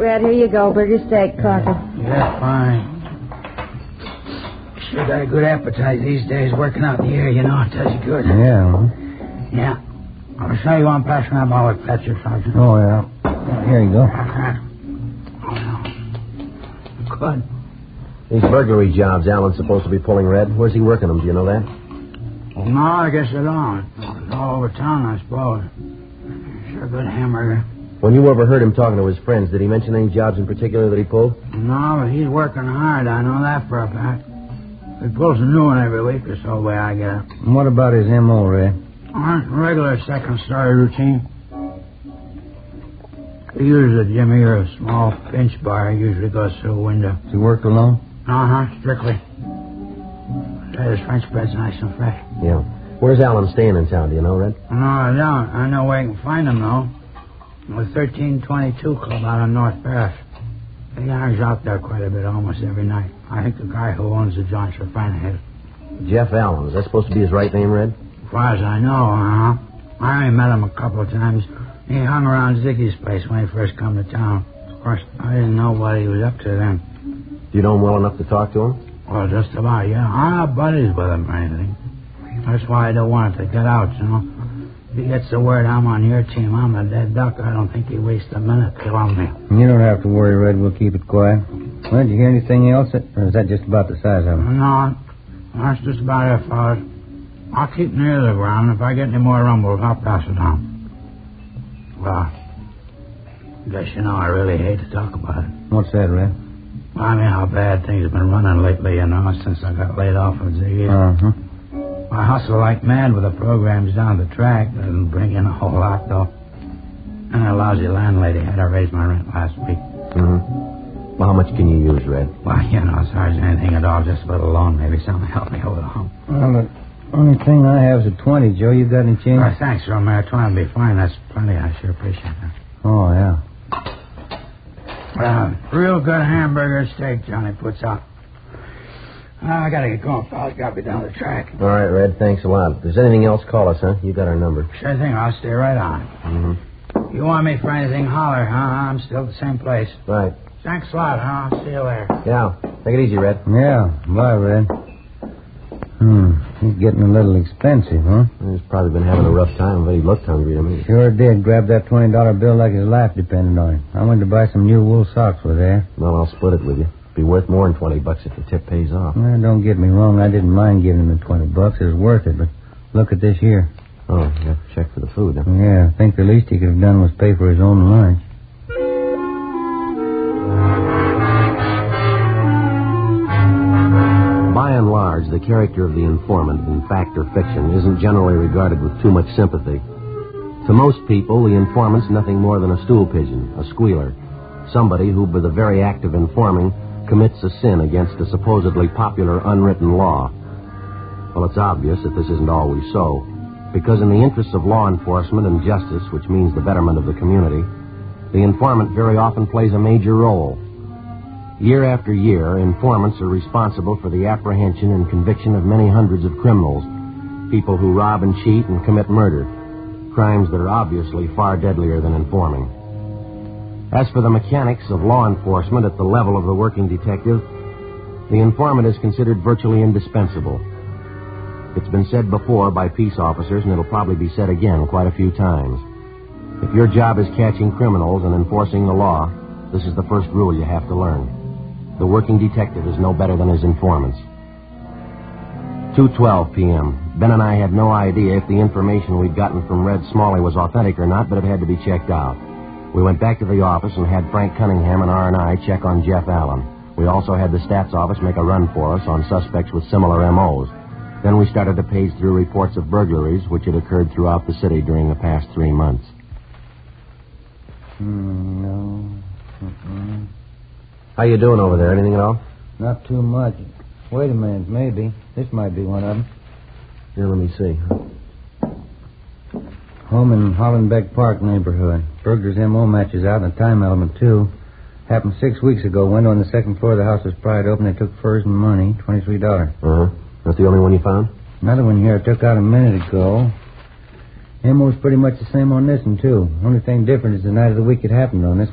Red, here you go. Burger, steak, coffee. Yeah, fine. Sure got a good appetite these days. Working out in the air, you know, it does you good. Yeah. Yeah. I'll show you one pass that ball with Fletcher, Sergeant. Oh, yeah. Here you go. Good. These burglary jobs Alan's supposed to be pulling, Red. Where's he working them? Do you know that? Well, no, I guess I don't. It's all over town, I suppose. Sure good hamburger. When you overheard him talking to his friends, did he mention any jobs in particular that he pulled? No, but he's working hard. I know that for a fact. He pulls a new one every week or so, the way I get it. And what about his M.O., Red? Regular second-story routine. He uses a jimmy or a small pinch bar. He usually goes through a window. Does he work alone? Strictly. His French bread's nice and fresh. Yeah. Where's Alan staying in town, do you know, Red? No, I don't. I know where I can find him, though. The 1322 Club out on North Paris. He hangs out there quite a bit, almost every night. I think the guy who owns the joint's a friend of his. Jeff Allen. Is that supposed to be his right name, Red? As far as I know, I only met him a couple of times. He hung around Ziggy's place when he first come to town. Of course, I didn't know what he was up to then. Do you know him well enough to talk to him? Well, just about, yeah. I'm not buddies with him or anything. That's why I don't want it to get out, you know. If he gets the word I'm on your team, I'm a dead duck. I don't think he wastes a minute killing me. You don't have to worry, Red. We'll keep it quiet. Well, did you hear anything else? Or is that just about the size of him? No, that's just about it, fellas. I'll keep near the ground. If I get any more rumbles, I'll pass it on. Well, guess you know I really hate to talk about it. What's that, Red? I mean how bad things have been running lately, you know, since I got laid off with Ziggy. Uh-huh. I hustle like mad with the programs down the track. Doesn't bring in a whole lot, though. And a lousy landlady had to raise my rent last week. Mm-hmm. Well, how much can you use, Red? Well, you know, as far as anything at all, just a little loan, maybe something to help me over the hump. Well, the only thing I have is a 20, Joe. You got any change? Thanks, Romero. 20 will be fine. That's plenty. I sure appreciate that. Oh, yeah. Real good hamburger steak Johnny puts out. I gotta get going, fellas. Gotta be down the track. All right, Red. Thanks a lot. If there's anything else, call us, huh? You got our number. Sure thing. I'll stay right on. Mm-hmm. You want me for anything, holler, huh? I'm still at the same place. Right. Thanks a lot, huh? I'll see you later. Yeah. Take it easy, Red. Yeah. Bye, Red. He's getting a little expensive, huh? He's probably been having a rough time, but he looked hungry to me. Sure did. Grabbed that $20 bill like his life depended on it. I went to buy some new wool socks with that. Well, I'll split it with you. Be worth more than $20 if the tip pays off. Well, don't get me wrong. I didn't mind giving him the $20. It was worth it, but look at this here. Oh, you have to check for the food, huh? Yeah, I think the least he could have done was pay for his own lunch. By and large, the character of the informant in fact or fiction isn't generally regarded with too much sympathy. To most people, the informant's nothing more than a stool pigeon, a squealer, somebody who, by the very act of informing, commits a sin against a supposedly popular unwritten law. Well, it's obvious that this isn't always so, because in the interests of law enforcement and justice, which means the betterment of the community, the informant very often plays a major role. Year after year, informants are responsible for the apprehension and conviction of many hundreds of criminals, people who rob and cheat and commit murder, crimes that are obviously far deadlier than informing. As for the mechanics of law enforcement at the level of the working detective, the informant is considered virtually indispensable. It's been said before by peace officers, and it'll probably be said again quite a few times. If your job is catching criminals and enforcing the law, this is the first rule you have to learn. The working detective is no better than his informants. 2:12 p.m. Ben and I had no idea if the information we'd gotten from Red Smalley was authentic or not, but it had to be checked out. We went back to the office and had Frank Cunningham and R&I check on Jeff Allen. We also had the stats office make a run for us on suspects with similar M.O.s. Then we started to page through reports of burglaries which had occurred throughout the city during the past 3 months. No. How you doing over there? Anything at all? Not too much. Wait a minute, maybe. This might be one of them. Here, let me see. Home in Hollenbeck Park neighborhood. Burglar's M.O. matches out and a time element, too. Happened 6 weeks ago. Window on the second floor of the house was pried open. They took furs and money, $23. Uh-huh. That's the only one you found? Another one here I took out a minute ago. M.O.'s pretty much the same on this one, too. Only thing different is the night of the week it happened on. This